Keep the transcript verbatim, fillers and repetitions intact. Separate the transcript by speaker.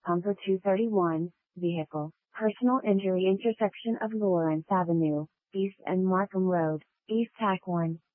Speaker 1: Humber two thirty-one, vehicle, personal injury intersection of Lawrence Avenue, East and Markham Road, East Tack one.